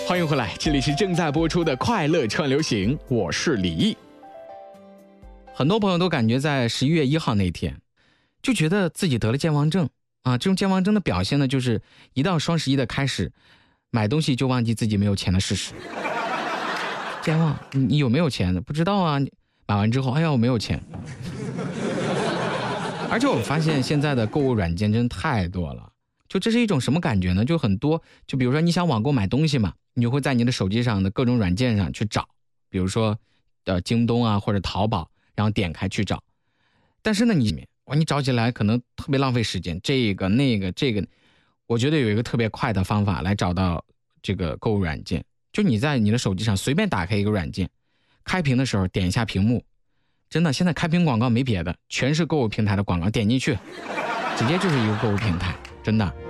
欢迎回来，这里是正在播出的快乐串流行，我是李毅。很多朋友都感觉在11月1号那天就觉得自己得了健忘症啊，这种健忘症的表现呢，就是一到双11的开始买东西就忘记自己没有钱的事实。健忘，你有没有钱？不知道啊，买完之后哎呀我没有钱。而且我发现现在的购物软件真太多了，就这是一种什么感觉呢？就很多，就比如说你想网购买东西嘛，你就会在你的手机上的各种软件上去找，比如说京东啊或者淘宝，然后点开去找。但是呢你找起来可能特别浪费时间，这个那个这个，我觉得有一个特别快的方法来找到这个购物软件，就你在你的手机上随便打开一个软件，开屏的时候点一下屏幕，真的现在开屏广告没别的，全是购物平台的广告，点进去直接就是一个购物平台，真的。